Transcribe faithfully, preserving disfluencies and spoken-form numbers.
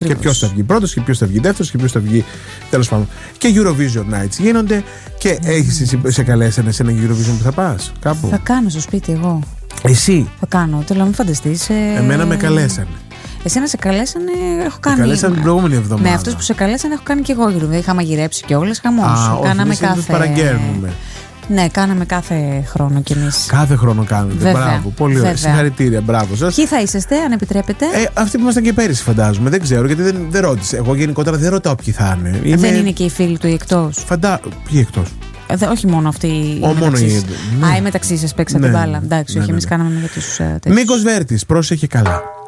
Και ποιος θα βγει πρώτος και ποιος θα βγει δεύτερος και ποιος θα βγει τέλος πάντων. Και Eurovision Nights γίνονται. Και mm. έχεις σε καλέσανε σε ένα Eurovision που θα πας κάπου? Θα κάνω στο σπίτι εγώ. Εσύ? Θα κάνω, θέλω να μην φανταστείς. Ε... Εμένα με καλέσανε. Εσένα σε καλέσανε, έχω κάνει. Με καλέσανε την προηγούμενη εβδομάδα. Με αυτούς που σε καλέσανε έχω κάνει και εγώ Eurovision. Είχα μαγειρέψει κιόλας, χαμός. Κάναμε όχι, κάθε. Παραγγέλνουμε. Ναι, κάναμε κάθε χρόνο κι εμείς. Κάθε χρόνο κάνετε. Βέβαια, μπράβο. Πολύ ωραία. Συγχαρητήρια. Μπράβο σας. Ποιοι θα είσαστε, αν επιτρέπετε? Ε, αυτοί που ήμασταν και πέρυσι, φαντάζομαι. Δεν ξέρω, γιατί δεν, δεν ρώτησε. Εγώ γενικότερα δεν ρωτάω ποιοι θα είναι. Είμαι... Δεν είναι και οι φίλοι του εκτός? Φαντά... Ποιοι εκτός? Ε, όχι μόνο αυτοί οι μεταξύ σας. Ναι. Α, οι μεταξύ σας παίξατε ναι, μπάλα. Εντάξει, ναι, όχι, ναι, εμείς ναι. κάναμε για τους. Uh, Μίκος Βέρτης, πρόσεχε καλά.